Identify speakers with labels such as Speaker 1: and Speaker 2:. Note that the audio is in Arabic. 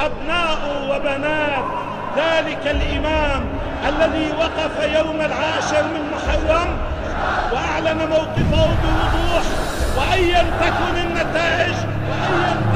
Speaker 1: أبناء وبنات ذلك الإمام الذي وقف يوم 10 من محرم وأعلن موقفه بوضوح، وأيا تكن النتائج